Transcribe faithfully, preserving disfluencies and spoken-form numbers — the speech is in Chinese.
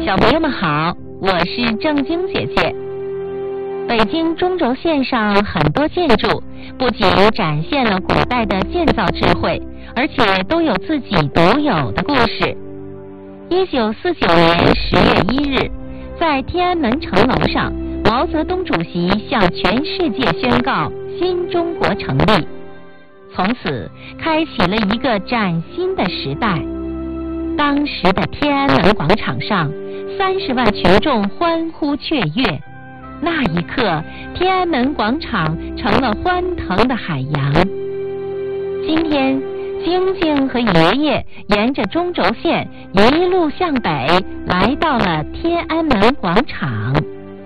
小朋友们好，我是正晶姐姐。北京中轴线上很多建筑不仅展现了古代的建造智慧，而且都有自己独有的故事。一九四九年十月一日，在天安门城楼上，毛泽东主席向全世界宣告新中国成立，从此开启了一个崭新的时代。当时的天安门广场上，三十万群众欢呼雀跃，那一刻，天安门广场成了欢腾的海洋。今天，晶晶和爷爷沿着中轴线一路向北，来到了天安门广场。